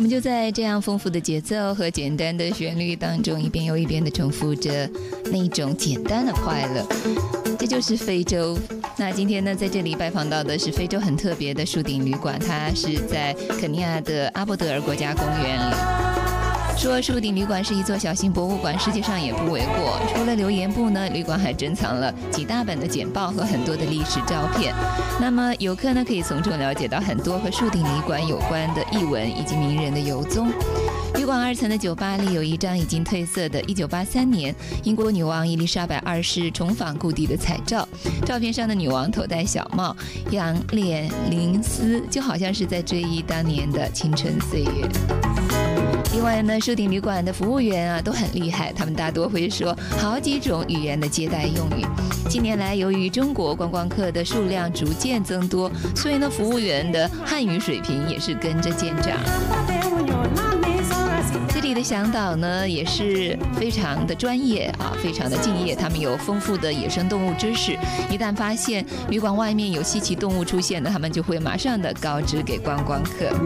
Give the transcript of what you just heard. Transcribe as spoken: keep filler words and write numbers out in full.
们就在这样丰富的节奏和简单的旋律当中，一遍又一遍地重复着那种简单的快乐。这就是非洲。那今天呢，在这里拜访到的是非洲很特别的树顶旅馆，它是在肯尼亚的阿波德尔国家公园里。说树顶旅馆是一座小型博物馆，实际上也不为过。除了留言簿呢，旅馆还珍藏了几大本的简报和很多的历史照片。那么游客呢，可以从中了解到很多和树顶旅馆有关的译文以及名人的游踪。旅馆二层的酒吧里有一张已经褪色的一九八三年英国女王伊丽莎白二世重访故地的彩照，照片上的女王头戴小帽，仰脸凝思，就好像是在追忆当年的青春岁月。另外呢，树顶旅馆的服务员啊都很厉害，他们大多会说好几种语言的接待用语。近年来，由于中国观光客的数量逐渐增多，所以呢，服务员的汉语水平也是跟着见长。这里的向导呢也是非常的专业啊，非常的敬业，他们有丰富的野生动物知识，一旦发现旅馆外面有稀奇动物出现呢，他们就会马上的告知给观光客。